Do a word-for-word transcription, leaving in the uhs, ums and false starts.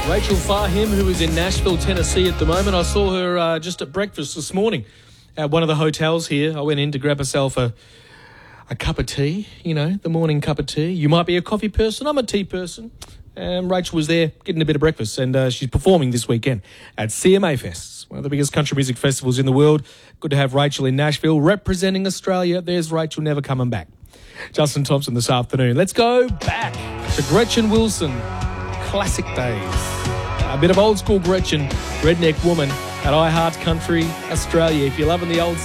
Rachel Fahim, who is in Nashville, Tennessee at the moment. I saw her uh, just at breakfast this morning at one of the hotels here. I went in to grab myself a, a cup of tea, you know, the morning cup of tea. You might be a coffee person. I'm a tea person. Um, Rachel was there getting a bit of breakfast, and uh, she's performing this weekend at C M A Fest, one of the biggest country music festivals in the world. Good to have Rachel in Nashville representing Australia. There's Rachel never coming back. Justin Thompson this afternoon. Let's go back to Gretchen Wilson. Classic days. A bit of old school Gretchen, Redneck Woman at iHeart Country Australia. If you're loving the old